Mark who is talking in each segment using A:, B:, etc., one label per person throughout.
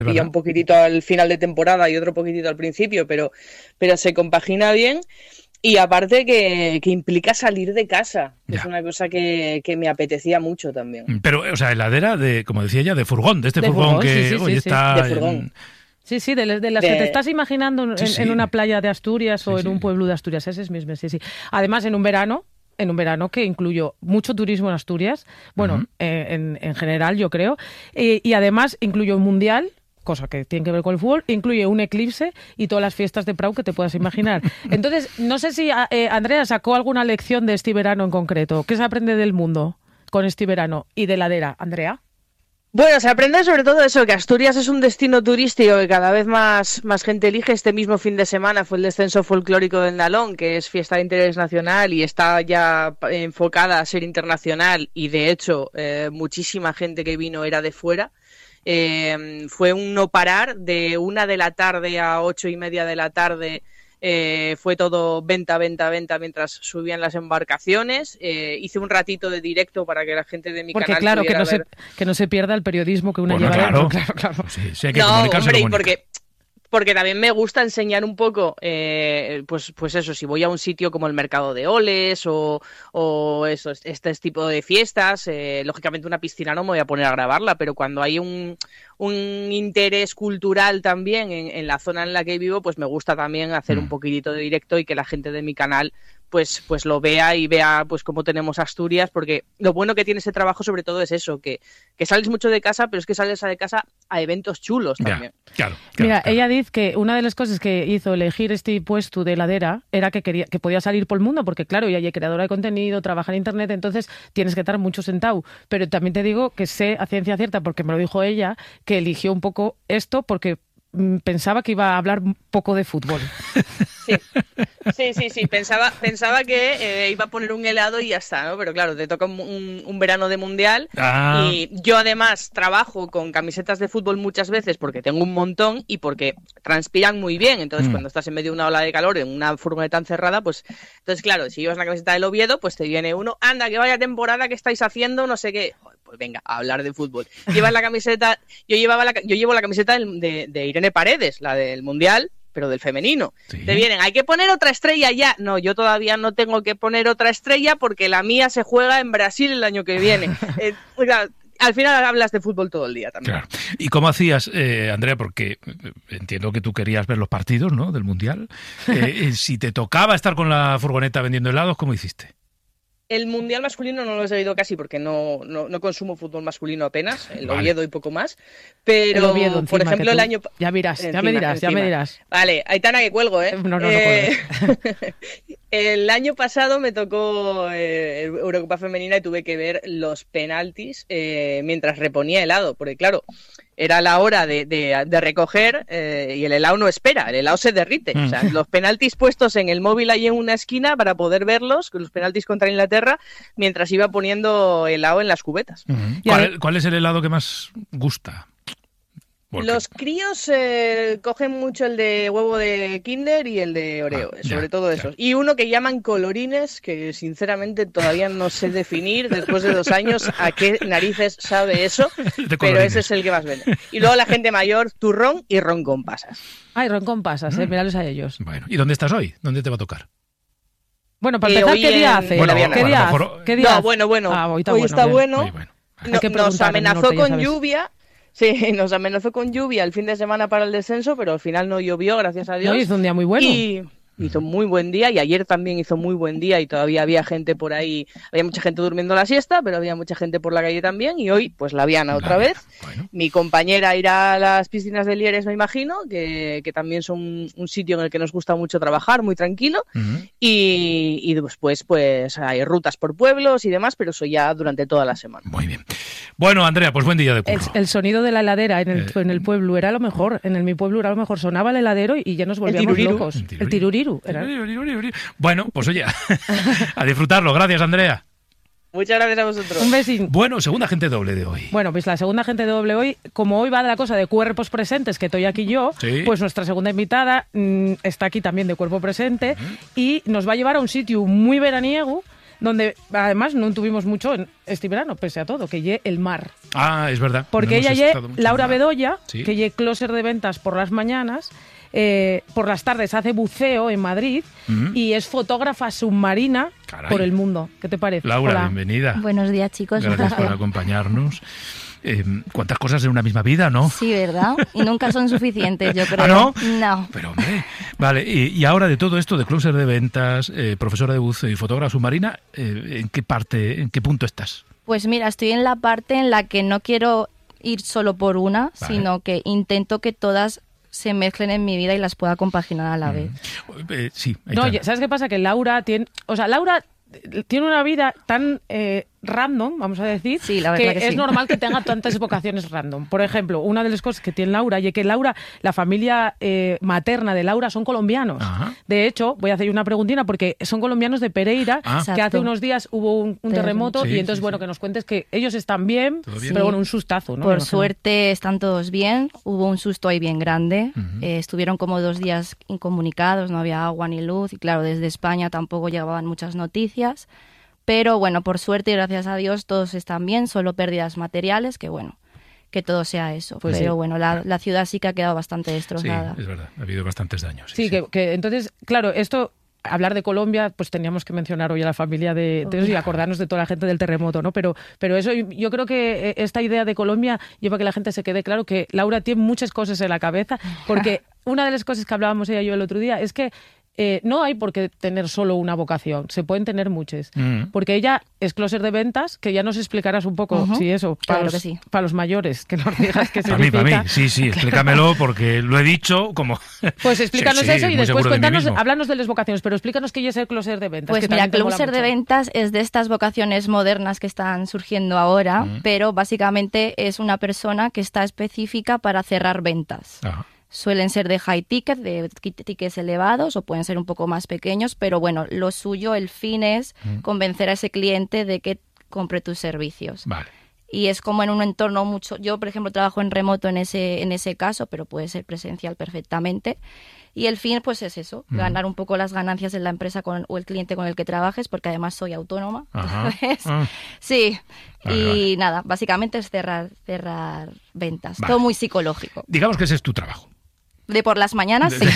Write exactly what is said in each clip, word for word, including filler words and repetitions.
A: pilla un poquitito al final de temporada y otro poquitito al principio, pero, pero se compagina bien. Y aparte que, que implica salir de casa, que es una cosa que, que me apetecía mucho también.
B: Pero, o sea, heladera de, como decía ella, de furgón, de este
C: de
B: furgón,
C: furgón,
B: que
C: sí, sí,
B: hoy
C: sí,
B: está...
A: De furgón.
B: En...
C: Sí, sí, de, de las
A: de...
C: que te estás imaginando en,
B: sí, sí.
C: en una playa de Asturias o
B: sí,
C: en
B: sí.
C: un pueblo de Asturias, ese es mismo, sí, sí. Además, en un verano, en un verano que incluyó mucho turismo en Asturias, bueno, uh-huh. eh, en, en general yo creo, y, y además incluyó un mundial, cosa que tiene que ver con el fútbol, incluye un eclipse y todas las fiestas de Prau que te puedas imaginar. Entonces, no sé si eh, Andrea sacó alguna lección de este verano en concreto. ¿Qué se aprende del mundo con este verano y de heladera, Andrea?
A: Bueno, se aprende sobre todo eso, que Asturias es un destino turístico que cada vez más, más gente elige. Este mismo fin de semana fue el descenso folclórico del Nalón, que es fiesta de interés nacional y está ya enfocada a ser internacional, y de hecho eh, muchísima gente que vino era de fuera. Eh, fue un no parar, de una de la tarde a ocho y media de la tarde. Eh, fue todo venta, venta, venta mientras subían las embarcaciones. Eh, hice un ratito de directo para que la gente de mi
C: porque,
A: canal
C: claro, que no,
A: ver...
C: se, que no se pierda el periodismo que uno
B: bueno,
C: lleva
B: claro.
C: dentro. Claro, claro.
B: Sí, sí, hay que
A: no,
B: comunicarse,
A: hombre, y
B: comunica.
A: porque... Porque también me gusta enseñar un poco, eh, pues, pues eso, si voy a un sitio como el Mercado de Oles o, o eso, este tipo de fiestas, eh, lógicamente una piscina no me voy a poner a grabarla, pero cuando hay un, un interés cultural también en, en la zona en la que vivo, pues me gusta también hacer mm. un poquitito de directo y que la gente de mi canal pues, pues lo vea y vea pues cómo tenemos Asturias, porque lo bueno que tiene ese trabajo sobre todo es eso, que, que sales mucho de casa, pero es que sales de casa a eventos chulos también.
B: Ya, claro, claro,
C: Mira,
B: claro.
C: ella dice que una de las cosas que hizo elegir este puesto de heladera era que quería que podía salir por el mundo, porque claro, ella es creadora de contenido, trabaja en internet, entonces tienes que estar mucho sentado. Pero también te digo que sé a ciencia cierta, porque me lo dijo ella, que eligió un poco esto porque pensaba que iba a hablar un poco de fútbol.
A: Sí, sí, sí, sí. Pensaba, pensaba que eh, iba a poner un helado y ya está, ¿no? Pero claro, te toca un, un, un verano de mundial ah. y yo además trabajo con camisetas de fútbol muchas veces porque tengo un montón y porque transpiran muy bien. Entonces, mm. cuando estás en medio de una ola de calor en una furgoneta encerrada, pues... Entonces, claro, si llevas la camiseta del Oviedo, pues te viene uno, anda, que vaya temporada que estáis haciendo, no sé qué... Pues venga, a hablar de fútbol. Llevas la camiseta, yo llevaba la, yo llevo la camiseta de, de Irene Paredes, la del Mundial, pero del femenino. Sí. Te vienen, hay que poner otra estrella ya. No, yo todavía no tengo que poner otra estrella porque la mía se juega en Brasil el año que viene. eh, claro, al final hablas de fútbol todo el día también.
B: Claro. ¿Y cómo hacías, eh, Andrea? Porque entiendo que tú querías ver los partidos, ¿no?, del Mundial. Eh, si te tocaba estar con la furgoneta vendiendo helados, ¿cómo hiciste?
A: El Mundial masculino no lo he seguido casi porque no, no, no consumo fútbol masculino apenas, el vale. Oviedo y poco más, pero
C: el Oviedo, encima, por
A: ejemplo el año...
C: Ya mirás, encima, ya me dirás,
A: encima.
C: ya me dirás.
A: Vale, Aitana, que cuelgo, ¿eh?
C: No, no,
A: eh...
C: no
A: El año pasado me tocó eh, Eurocopa Femenina y tuve que ver los penaltis eh, mientras reponía helado, porque claro... Era la hora de, de, de recoger eh, y el helado no espera, el helado se derrite. Mm. O sea, los penaltis puestos en el móvil ahí en una esquina para poder verlos, los penaltis contra Inglaterra, mientras iba poniendo helado en las cubetas.
B: Mm-hmm. ¿Cuál, ¿Cuál es el helado que más gusta?
A: Porque... Los críos eh, cogen mucho el de huevo de Kinder y el de Oreo, ah, sobre ya, todo esos. Ya. Y uno que llaman colorines, que sinceramente todavía no sé definir, después de dos años, a qué narices sabe eso, pero ese es el que más vende. Y luego la gente mayor, turrón y ron con pasas.
C: Ay, ron con pasas, mm. eh, mírales a ellos.
B: Bueno, ¿y dónde estás hoy? ¿Dónde te va a tocar?
C: Bueno, para empezar, eh, ¿qué día en... hace?
B: Bueno,
C: ¿Qué, día
B: mejor...
C: ¿Qué día
A: No, bueno, bueno,
C: ah, hoy está
A: hoy
C: bueno.
A: Está bueno.
B: bueno.
A: No, nos amenazó con lluvia. Sí, nos amenazó con lluvia el fin de semana para el descenso, pero al final no llovió, gracias a Dios.
C: No, hizo un día muy bueno.
A: Y hizo muy buen día, y ayer también hizo muy buen día, y todavía había gente por ahí, había mucha gente durmiendo la siesta, pero había mucha gente por la calle también, y hoy, pues la Viana otra vez. Bueno. Mi compañera irá a las piscinas de Lieres, me imagino, que, que también son un sitio en el que nos gusta mucho trabajar, muy tranquilo, uh-huh. y, y después, pues hay rutas por pueblos y demás, pero eso ya durante toda la semana.
B: Muy bien. Bueno, Andrea, pues buen día de curro.
C: El, el sonido de la heladera en el, eh. en el pueblo era lo mejor, en el mi pueblo era lo mejor, sonaba el heladero y ya nos volvíamos
A: el
C: locos.
B: El tiruriru.
C: El tiruriru. Era...
B: Bueno, pues oye, a disfrutarlo. Gracias, Andrea.
A: Muchas gracias a vosotros.
C: Un besín.
B: Bueno, segunda gente doble de hoy.
C: Bueno, pues la segunda gente doble hoy, como hoy va de la cosa de cuerpos presentes, que estoy aquí yo, sí. Pues nuestra segunda invitada mmm, está aquí también de cuerpo presente uh-huh. y nos va a llevar a un sitio muy veraniego donde además no tuvimos mucho en este verano, pese a todo, que lle el mar.
B: Ah, es verdad.
C: Porque
B: no
C: ella lle Laura Bedoya,
B: ¿sí?
C: que lle closer de ventas por las mañanas, eh, por las tardes hace buceo en Madrid uh-huh. y es fotógrafa submarina. Caray. Por el mundo. ¿Qué te parece?
B: Laura,
C: Hola.
B: bienvenida.
D: Buenos días, chicos.
B: Gracias por acompañarnos. Eh, ¿Cuántas cosas en una misma vida, no?
D: Sí, ¿verdad? Y nunca son suficientes, yo creo.
B: ¿Ah, no?
D: No.
B: Pero, hombre, vale. Y, y ahora de todo esto, de closer de ventas, eh, profesora de buceo y fotógrafa submarina, eh, ¿en qué parte, en qué punto estás?
D: Pues mira, estoy en la parte en la que no quiero ir solo por una, vale. sino que intento que todas se mezclen en mi vida y las pueda compaginar a la mm. vez.
B: Eh, sí.
C: No, está. ¿Sabes qué pasa? Que Laura tiene... O sea, Laura tiene una vida tan eh, random, vamos a decir,
D: sí, la
C: que,
D: que
C: es
D: sí.
C: normal que tenga tantas vocaciones random. Por ejemplo, una de las cosas que tiene Laura, y es que Laura, la familia eh, materna de Laura son colombianos. Ajá. De hecho, voy a hacer una preguntina porque son colombianos de Pereira, ah. que hace unos días hubo un, un terremoto sí, y entonces, sí, bueno, sí. que nos cuentes que ellos están bien, bien? pero bueno, un sustazo, ¿no?
D: Por suerte están todos bien, hubo un susto ahí bien grande, uh-huh. eh, estuvieron como dos días incomunicados, no había agua ni luz y claro, desde España tampoco llegaban muchas noticias. Pero bueno, por suerte y gracias a Dios todos están bien, solo pérdidas materiales, que bueno, que todo sea eso. Pues Pero sí. bueno, la, la ciudad sí que ha quedado bastante destrozada.
B: Sí, es verdad, ha habido bastantes daños.
C: Sí, sí, sí. Que, que entonces, claro, esto... Hablar de Colombia, pues teníamos que mencionar hoy a la familia de, de y acordarnos de toda la gente del terremoto, ¿no? Pero, pero eso, yo creo que esta idea de Colombia lleva a que la gente se quede claro que Laura tiene muchas cosas en la cabeza, porque una de las cosas que hablábamos ella y yo el otro día es que Eh, no hay por qué tener solo una vocación, se pueden tener muchas. Mm. Porque ella es closer de ventas, que ya nos explicarás un poco, uh-huh. si eso, para,
D: claro
C: los,
D: sí.
C: para los mayores, que nos digas qué
B: significa.
C: significa.
B: Para mí, para mí, sí, sí, explícamelo porque lo he dicho como...
C: Pues explícanos sí, sí, eso y después cuéntanos,
B: de
C: háblanos de las vocaciones, pero explícanos qué es el closer de ventas.
D: Pues
C: que
D: mira, closer de ventas es de estas vocaciones modernas que están surgiendo ahora, mm. pero básicamente es una persona que está específica para cerrar ventas. Ajá. Suelen ser de high ticket, de tickets elevados o pueden ser un poco más pequeños, pero bueno, lo suyo, el fin es mm. convencer a ese cliente de que compre tus servicios.
B: Vale.
D: Y es como en un entorno mucho... Yo, por ejemplo, trabajo en remoto en ese, en ese caso, pero puede ser presencial perfectamente. Y el fin, pues es eso, mm. ganar un poco las ganancias en la empresa con, o el cliente con el que trabajes, porque además soy autónoma.
B: Ajá.
D: Ah. Sí. Vale, y
B: vale.
D: nada, básicamente es cerrar, cerrar ventas.
B: Vale.
D: Todo muy psicológico.
B: Digamos que ese es tu trabajo.
D: De por las mañanas, sí.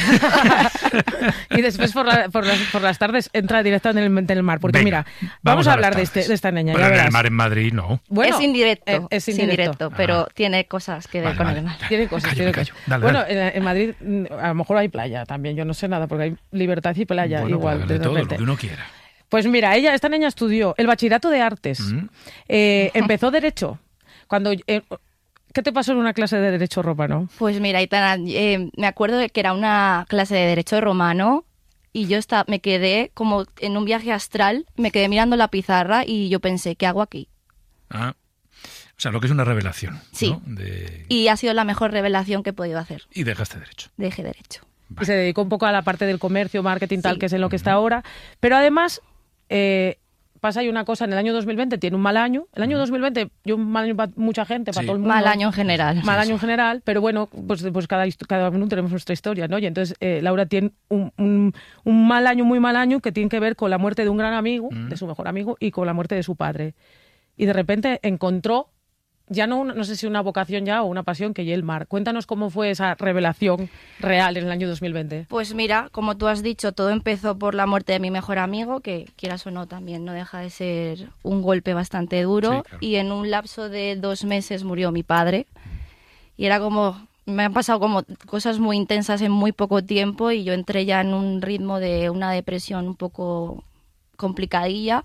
C: Y después por, la, por, las, por las tardes entra directamente en el, en el mar. Porque
B: Venga,
C: mira, vamos, vamos a, a hablar de, este, de esta niña.
B: Pero en el mar en Madrid no.
D: Bueno, es indirecto,
C: eh, es indirecto,
D: indirecto pero ah. tiene cosas que ver
B: vale,
D: con
B: vale.
D: el mar.
C: Tiene cosas,
B: callo,
C: tiene
B: callo.
C: cosas.
B: Dale,
C: bueno,
B: dale.
C: En, en Madrid a lo mejor hay playa también, yo no sé nada, porque hay libertad y playa
B: bueno,
C: igual.
B: De
C: de
B: todo lo que uno quiera.
C: Pues mira, ella, esta niña estudió el bachillerato de artes, mm. eh, empezó Derecho, cuando... Eh, ¿Qué te pasó en una clase de Derecho Romano?
D: Pues mira, Aitana, eh, me acuerdo de que era una clase de Derecho Romano y yo estaba, me quedé como en un viaje astral, me quedé mirando la pizarra y yo pensé, ¿qué hago aquí?
B: Ah, o sea, lo que es una revelación.
D: Sí,
B: ¿no? de...
D: y ha sido la mejor revelación que he podido hacer.
B: Y dejaste Derecho.
D: Dejé Derecho.
C: Vale. Y se dedicó un poco a la parte del comercio, marketing, tal, sí. que es en lo que está ahora. Pero además... Eh, pasa hay una cosa, en el año dos mil veinte tiene un mal año. El año dos mil veinte, yo un mal año para mucha gente, para
B: sí.
C: todo el mundo.
D: Mal año en general.
C: Mal año en general, pero bueno, pues, pues cada, cada uno tenemos nuestra historia, ¿no? Y entonces eh, Laura tiene un, un, un mal año, muy mal año, que tiene que ver con la muerte de un gran amigo, mm. de su mejor amigo, y con la muerte de su padre. Y de repente encontró, ya no, no sé si una vocación ya o una pasión, que ya el mar. Cuéntanos cómo fue esa revelación real en el año dos mil veinte.
D: Pues mira, como tú has dicho, todo empezó por la muerte de mi mejor amigo, que quieras o no también no deja de ser un golpe bastante duro. Sí, claro. Y en un lapso de dos meses murió mi padre. Y era como, me han pasado como cosas muy intensas en muy poco tiempo y yo entré ya en un ritmo de una depresión un poco complicadilla.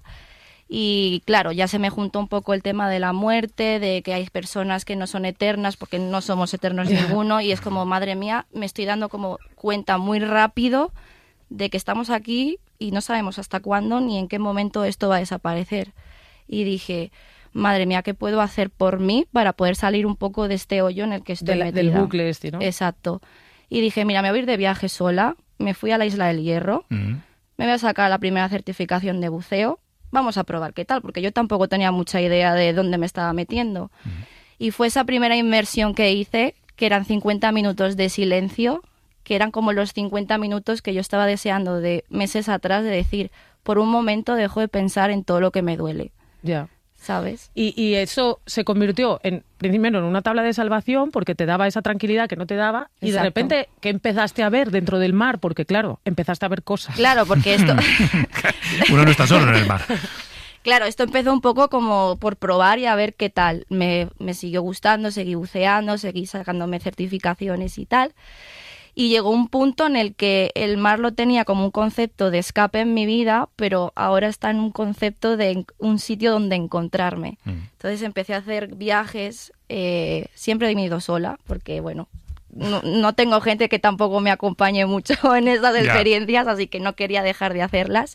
D: Y claro, ya se me juntó un poco el tema de la muerte, de que hay personas que no son eternas, porque no somos eternos ninguno, y es como, madre mía, me estoy dando como cuenta muy rápido de que estamos aquí y no sabemos hasta cuándo ni en qué momento esto va a desaparecer. Y dije, madre mía, ¿qué puedo hacer por mí para poder salir un poco de este hoyo en el que estoy
C: de la,
D: metida?
C: Del bucle este, ¿no?
D: Exacto. Y dije, mira, me voy a ir de viaje sola, me fui a la Isla del Hierro, mm. me voy a sacar la primera certificación de buceo, vamos a probar qué tal, porque yo tampoco tenía mucha idea de dónde me estaba metiendo. Uh-huh. Y fue esa primera inmersión que hice, que eran cincuenta minutos de silencio, que eran como los cincuenta minutos que yo estaba deseando de meses atrás, de decir, por un momento dejo de pensar en todo lo que me duele.
C: Ya.
D: ¿Sabes?
C: Y, y eso se convirtió en, primero, en una tabla de salvación porque te daba esa tranquilidad que no te daba. Y Exacto. de repente, ¿qué empezaste a ver dentro del mar? Porque claro, empezaste a ver cosas.
D: Claro, porque esto...
B: Uno no está solo en el mar.
D: Claro, esto empezó un poco como por probar y a ver qué tal. Me, me siguió gustando, seguí buceando, seguí sacándome certificaciones y tal. Y llegó un punto en el que el mar lo tenía como un concepto de escape en mi vida, pero ahora está en un concepto de un sitio donde encontrarme. Mm. Entonces empecé a hacer viajes, eh, siempre he ido sola, porque bueno, no, no tengo gente que tampoco me acompañe mucho en esas experiencias, yeah. así que no quería dejar de hacerlas.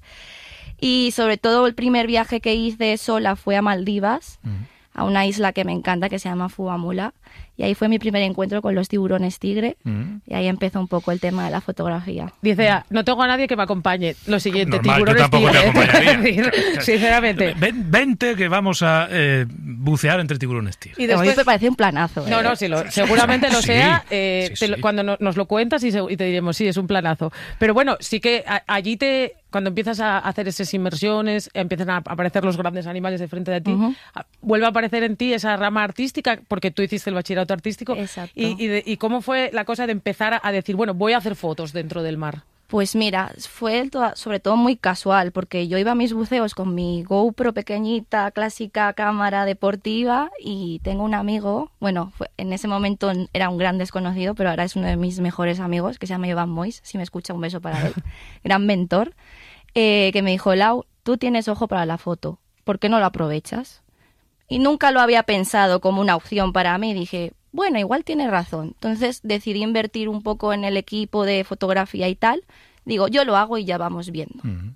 D: Y sobre todo el primer viaje que hice sola fue a Maldivas, mm. a una isla que me encanta que se llama Fuamula. Y ahí fue mi primer encuentro con los tiburones tigre. Mm. Y ahí empezó un poco el tema de la fotografía.
C: Dice, ah, no tengo a nadie que me acompañe. Lo siguiente,
B: Normal,
C: tiburones
B: yo tampoco
C: tigre.
B: te acompañaría.
C: Sinceramente.
B: Ven, vente que vamos a eh, bucear entre tiburones tigre.
D: Y después me parece un planazo. ¿eh?
C: No, no, sí, lo, seguramente lo
B: sí,
C: sea. Eh,
B: sí,
C: te lo,
B: sí.
C: cuando no, nos lo cuentas y, se, y te diremos, sí, es un planazo. Pero bueno, sí que a, allí te... Cuando empiezas a hacer esas inmersiones, empiezan a aparecer los grandes animales de frente de ti, uh-huh. vuelve a aparecer en ti esa rama artística, porque tú hiciste el bachillerato artístico.
D: Exacto.
C: Y, y, de, ¿Y cómo fue la cosa de empezar a decir, bueno, voy a hacer fotos dentro del mar?
D: Pues mira, fue sobre todo muy casual, porque yo iba a mis buceos con mi GoPro pequeñita, clásica cámara deportiva, y tengo un amigo, bueno, fue, en ese momento era un gran desconocido, pero ahora es uno de mis mejores amigos, que se llama Iván Mois, si me escucha un beso para él, gran mentor, eh, que me dijo, Lau, tú tienes ojo para la foto, ¿por qué no lo aprovechas? Y nunca lo había pensado como una opción para mí, dije... Bueno, igual tiene razón. Entonces decidí invertir un poco en el equipo de fotografía y tal. Digo, yo lo hago y ya vamos viendo. Uh-huh.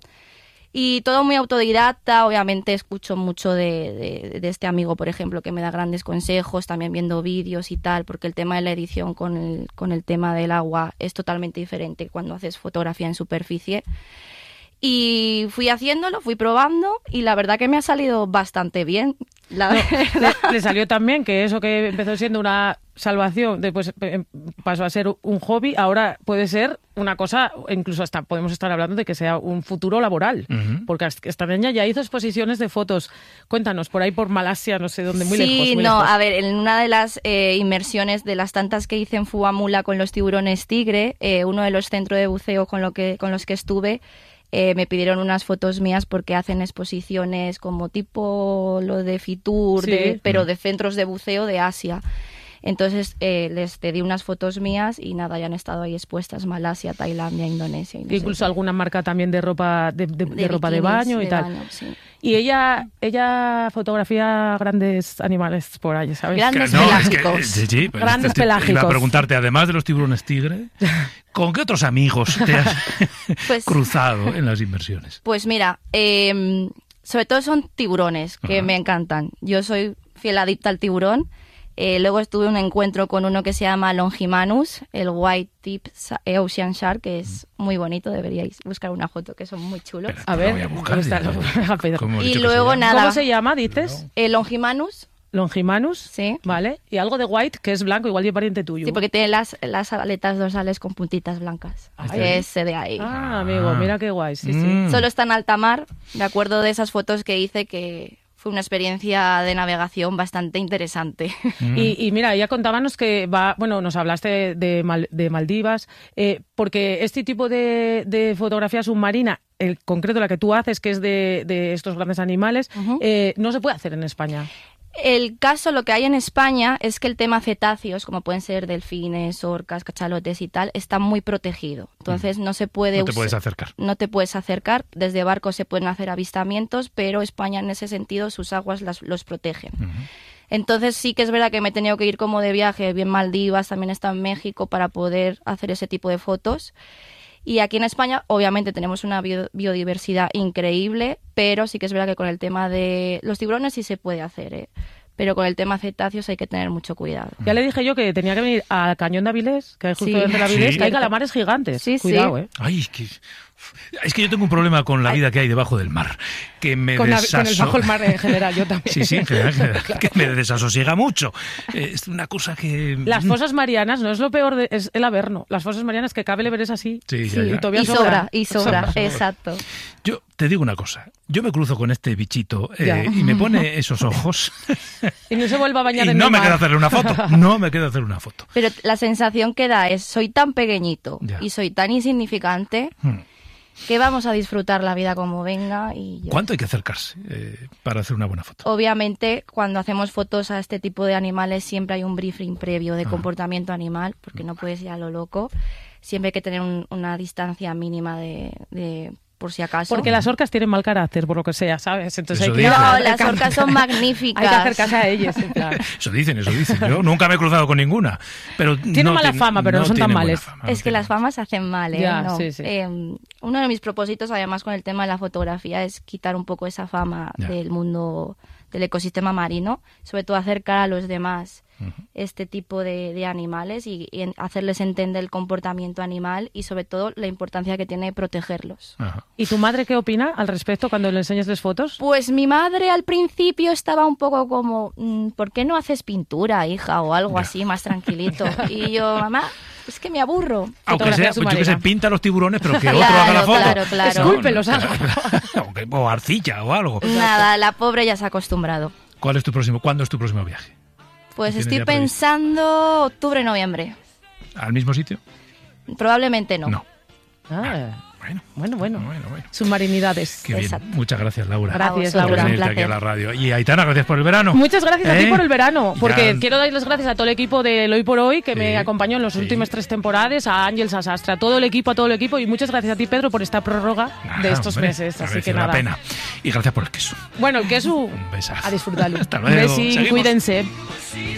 D: Y todo muy autodidacta. Obviamente escucho mucho de, de, de este amigo, por ejemplo, que me da grandes consejos, también viendo vídeos y tal, porque el tema de la edición con el, con el tema del agua es totalmente diferente cuando haces fotografía en superficie. Y fui haciéndolo, fui probando y la verdad que me ha salido bastante bien. La
C: no, le, le salió tan bien que eso que empezó siendo una salvación, después pasó a ser un hobby, ahora puede ser una cosa, incluso hasta podemos estar hablando de que sea un futuro laboral, uh-huh. porque esta niña ya hizo exposiciones de fotos. Cuéntanos, por ahí por Malasia, no sé dónde, muy
D: sí,
C: lejos. Sí,
D: no,
C: lejos.
D: A ver, en una de las eh, inmersiones de las tantas que hice en Fuamula con los tiburones tigre, eh, uno de los centros de buceo con, lo que, con los que estuve, Eh, me pidieron unas fotos mías porque hacen exposiciones como tipo lo de Fitur, sí. de, pero de centros de buceo de Asia. Entonces eh, les pedí unas fotos mías y nada, ya han estado ahí expuestas Malasia, Tailandia, Indonesia. Y no
C: incluso
D: sé.
C: alguna marca también de ropa de, de, de, de ropa de baño y
D: de
C: tal.
D: Baño, sí.
C: Y ella ella fotografía grandes animales por ahí, ¿sabes?
D: Grandes
B: no,
D: pelágicos.
B: Es que, sí, sí, pues
C: grandes
B: te, te,
C: pelágicos.
B: Iba a preguntarte, además de los tiburones tigre, ¿con qué otros amigos te has pues, cruzado en las inmersiones?
D: Pues mira, eh, sobre todo son tiburones, que Ajá. me encantan. Yo soy fiel adicta al tiburón. Eh, luego estuve en un encuentro con uno que se llama Longimanus, el White Tip Ocean Shark, que es muy bonito, deberíais buscar una foto, que son muy chulos.
B: Pero, a ver, voy a buscar, está,
D: y luego nada.
C: ¿Cómo se llama, dices?
D: Eh, Longimanus.
C: Longimanus,
D: sí.
C: Vale. Y algo de white, que es blanco, igual de pariente tuyo.
D: Sí, porque tiene las, las aletas dorsales con puntitas blancas. Ah, ese de ahí.
C: Ah, amigo, mira qué guay, sí,
D: mm.
C: sí.
D: Solo está en alta mar, me acuerdo de esas fotos que hice que... Fue una experiencia de navegación bastante interesante.
C: Mm. Y, y mira, ya contábamos que va, bueno, nos hablaste de, Mal, de Maldivas, eh, porque este tipo de, de fotografía submarina, el concreto la que tú haces, que es de, de estos grandes animales, uh-huh. eh, no se puede hacer en España.
D: El caso, lo que hay en España es que el tema cetáceos, como pueden ser delfines, orcas, cachalotes y tal, está muy protegido. Entonces no se puede...
B: No te puedes acercar.
D: No te puedes acercar. Desde barcos se pueden hacer avistamientos, pero España en ese sentido sus aguas las, los protegen. Uh-huh. Entonces sí que es verdad que me he tenido que ir como de viaje, bien Maldivas, también está en México, para poder hacer ese tipo de fotos. Y aquí en España, obviamente, tenemos una bio- biodiversidad increíble, pero sí que es verdad que con el tema de los tiburones sí se puede hacer, ¿eh? Pero con el tema cetáceos hay que tener mucho cuidado.
C: Ya le dije yo que tenía que venir al Cañón de Avilés, que hay justo sí. dentro de Avilés, sí. que hay calamares gigantes.
D: Sí,
C: Cuidado,
D: sí.
C: ¿eh?
B: Ay, que... Es que yo tengo un problema con la vida que hay debajo del mar, que me
C: con, la,
B: desaso...
C: con el bajo el mar en general, yo también.
B: Sí, sí, en general, en general claro. Que me desasosiega mucho. Es una cosa que...
C: Las fosas marianas no es lo peor, de, es el Averno. Las fosas marianas que cabe le veres así.
B: Sí,
C: sí,
B: ya, ya.
C: Y, todavía
D: y
C: sobra.
D: sobra, y sobra, sobra. Exacto.
B: Yo te digo una cosa, yo me cruzo con este bichito eh, y me pone esos ojos
C: y no se vuelve a bañar
B: y
C: en
B: no
C: el
B: me
C: mar.
B: queda hacerle una foto, no me queda hacer una foto.
D: Pero la sensación que da es, soy tan pequeñito
B: Ya.
D: y soy tan insignificante
B: Hmm.
D: que vamos a disfrutar la vida como venga. Y ya.
B: ¿Cuánto hay que acercarse eh, para hacer una buena foto?
D: Obviamente, cuando hacemos fotos a este tipo de animales siempre hay un briefing previo de
B: Ah.
D: comportamiento animal, porque no puedes ir a lo loco. Siempre hay que tener un, una distancia mínima de, de por si acaso.
C: Porque las orcas tienen mal carácter, por lo que sea, ¿sabes? Entonces
B: Eso
C: hay que
B: dicen.
D: No,
C: hay
D: las
C: que-
D: orcas son magníficas.
C: Hay que acercarse a ellas, en plan.
B: Eso dicen, eso dicen. Yo nunca me he cruzado con ninguna. Pero
C: Tienen
B: no
C: mala
B: tienen-
C: fama, pero no son tan
B: tienen buena
C: males.
B: fama, no
D: Es que
B: tienen
D: las famas se hacen mal, ¿eh?
C: Ya,
D: No.
C: sí, sí.
D: Eh, uno de mis propósitos, además, con el tema de la fotografía es quitar un poco esa fama
B: Ya.
D: del mundo, del ecosistema marino, sobre todo acercar a los demás
B: Ujú.
D: este tipo de, de animales y, y en- hacerles entender el comportamiento animal y, sobre todo, la importancia que tiene protegerlos.
B: Ajá.
C: ¿Y tu madre qué opina al respecto cuando le enseñas las fotos?
D: Pues mi madre al principio estaba un poco como, mm, ¿por qué no haces pintura, hija? O algo
B: Ya.
D: así, más tranquilito. Y yo, mamá, es que me aburro.
B: Aunque
C: Fotografía
B: sea,
C: a su
B: pues yo que sé,
C: manera.
B: pinta los tiburones, pero que otro
D: Claro,
B: haga la foto.
D: claro, claro.
C: Escúlpelos, algo.
B: O que- o arcilla o algo.
D: Nada, la pobre ya se ha acostumbrado.
B: ¿Cuál es tu próximo? ¿Cuándo es tu próximo viaje?
D: Pues
B: ¿Tienes
D: estoy
B: ya previsto?
D: pensando octubre, noviembre.
B: ¿Al mismo sitio?
D: Probablemente no.
B: No.
C: Ah,
B: Bueno,
C: bueno, bueno.
B: bueno, bueno.
C: Submarinidades.
B: Qué bien.
D: Exacto.
B: Muchas gracias, Laura.
C: Gracias,
D: A vosotros,
B: por
C: Laura.
D: un
B: venirte aquí
D: placer.
B: a la radio. Y Aitana, gracias por el verano.
C: Muchas gracias a ti
B: ¿Eh?
C: por el verano, porque
B: Ya-
C: quiero dar las gracias a todo el equipo de Hoy por Hoy que
B: Sí,
C: me acompañó en las
B: sí.
C: últimas tres temporadas, a Ángel Sasastra, a todo el equipo, a todo el equipo, y muchas gracias a ti, Pedro, por esta prórroga
B: Nada,
C: de estos
B: hombre,
C: meses. Así
B: merece
C: que
B: la
C: nada.
B: pena. Y gracias por el queso.
C: Bueno, el queso,
B: Un besazo.
C: a disfrutarlo.
B: Hasta luego.
C: Besín,
B: Seguimos.
C: cuídense.